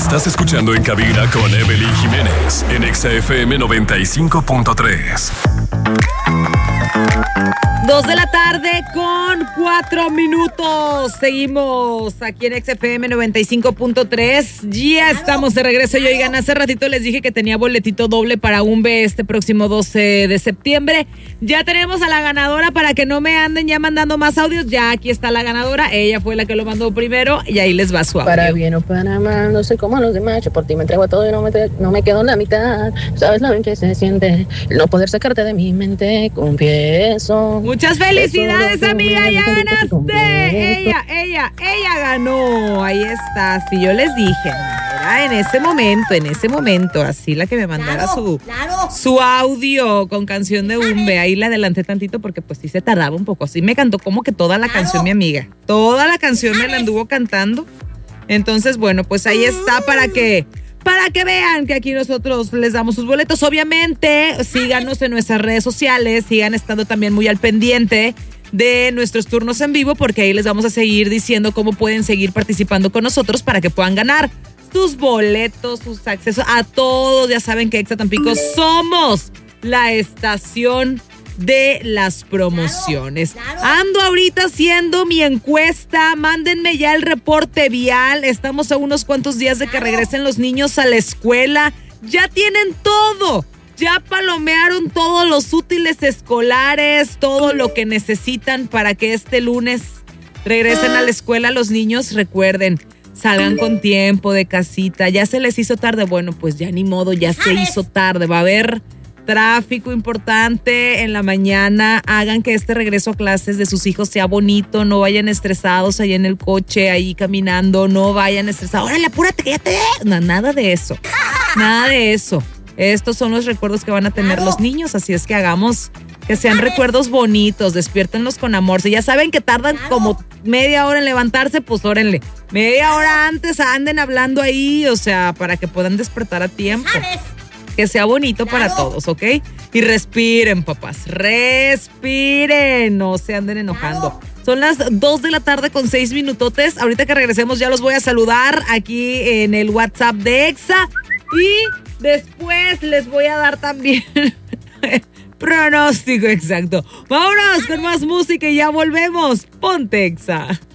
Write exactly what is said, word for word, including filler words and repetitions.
Estás escuchando En Cabina con Evelyn Jiménez en Exa F M noventa y cinco punto tres. Dos de la tarde con cuatro minutos. Seguimos aquí en Exa F M noventa y cinco punto tres. Ya estamos de regreso. Y oigan, hace ratito les dije que tenía boletito doble para Umbe este próximo doce de septiembre. Ya tenemos a la ganadora para que no me anden ya mandando más audios. Ya aquí está la ganadora. Ella fue la que lo mandó primero y ahí les va su audio. Para bien o para mal, no sé cómo los demás. Yo por ti me entrego a todo y no me, te, no me quedo en la mitad. Sabes lo bien que se siente el no poder sacarte de mi mente. Confieso. Muchas felicidades, amiga, ya ganaste. Ella, ella, ella ganó. Ahí está. Si yo les dije, era en ese momento, en ese momento, así la que me mandara claro, su, claro. su audio con canción de Umbe. Ahí la adelanté tantito porque pues sí se tardaba un poco. Así me cantó como que toda la claro. canción, mi amiga. Toda la canción me la anduvo cantando. Entonces, bueno, pues ahí está para que... Para que vean que aquí nosotros les damos sus boletos. Obviamente, síganos en nuestras redes sociales, sigan estando también muy al pendiente de nuestros turnos en vivo, porque ahí les vamos a seguir diciendo cómo pueden seguir participando con nosotros para que puedan ganar sus boletos, sus accesos a todos. Ya saben que Exa Tampico somos la estación de las promociones. Claro, claro. Ando ahorita haciendo mi encuesta. Mándenme ya el reporte vial. Estamos a unos cuantos días de que regresen los niños a la escuela. Ya tienen todo. Ya palomearon todos los útiles escolares, todo lo que necesitan para que este lunes regresen a la escuela los niños. Recuerden, salgan con tiempo de casita. Ya se les hizo tarde. Bueno, pues ya ni modo, ya se hizo tarde. Va a haber tráfico importante en la mañana. Hagan que este regreso a clases de sus hijos sea bonito. No vayan estresados ahí en el coche, ahí caminando. No vayan estresados. ¡Órale, apúrate, que ya te... No, nada de eso. Nada de eso. Estos son los recuerdos que van a tener los niños. Así es que hagamos que sean recuerdos bonitos. Despiértenlos con amor. Si ya saben que tardan como media hora en levantarse, pues órenle. Media hora antes anden hablando ahí. O sea, para que puedan despertar a tiempo. Que sea bonito claro. para todos, ¿ok? Y respiren, papás, respiren, no se anden enojando. Claro. Son las dos de la tarde con seis minutotes. Ahorita que regresemos ya los voy a saludar aquí en el WhatsApp de Exa. Y después les voy a dar también pronóstico exacto. Vámonos con más música y ya volvemos. Ponte Exa.